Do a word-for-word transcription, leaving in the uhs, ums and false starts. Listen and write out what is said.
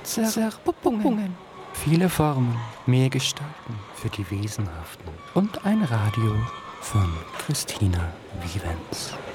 Zerpuppungen. Viele Formen, mehr Gestalten für die Wesenhaften. Und ein Radio von Christina Vivens.